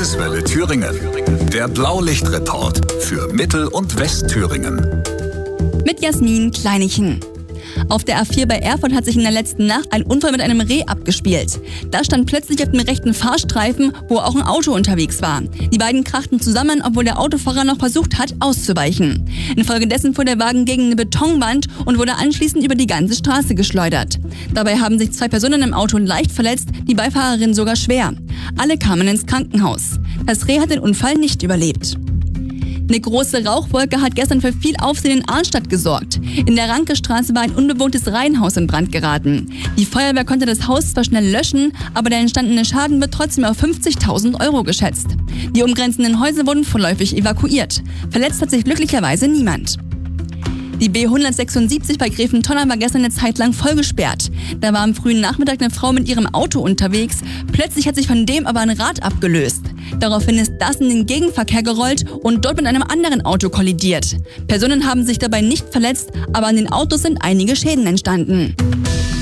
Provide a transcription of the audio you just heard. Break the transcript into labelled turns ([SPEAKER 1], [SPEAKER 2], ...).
[SPEAKER 1] Landeswelle Thüringen. Der Blaulichtreport für Mittel- und Westthüringen.
[SPEAKER 2] Mit Jasmin Kleinichen. Auf der A4 bei Erfurt hat sich in der letzten Nacht ein Unfall mit einem Reh abgespielt. Das stand plötzlich auf dem rechten Fahrstreifen, wo auch ein Auto unterwegs war. Die beiden krachten zusammen, obwohl der Autofahrer noch versucht hat, auszuweichen. Infolgedessen fuhr der Wagen gegen eine Betonwand und wurde anschließend über die ganze Straße geschleudert. Dabei haben sich 2 Personen im Auto leicht verletzt, die Beifahrerin sogar schwer. Alle kamen ins Krankenhaus. Das Reh hat den Unfall nicht überlebt. Eine große Rauchwolke hat gestern für viel Aufsehen in Arnstadt gesorgt. In der Rankestraße war ein unbewohntes Reihenhaus in Brand geraten. Die Feuerwehr konnte das Haus zwar schnell löschen, aber der entstandene Schaden wird trotzdem auf 50.000 € geschätzt. Die umgrenzenden Häuser wurden vorläufig evakuiert. Verletzt hat sich glücklicherweise niemand. Die B176 bei Gräfentonna war gestern eine Zeit lang voll gesperrt. Da war am frühen Nachmittag eine Frau mit ihrem Auto unterwegs. Plötzlich hat sich von dem aber ein Rad abgelöst. Daraufhin ist das in den Gegenverkehr gerollt und dort mit einem anderen Auto kollidiert. Personen haben sich dabei nicht verletzt, aber an den Autos sind einige Schäden entstanden.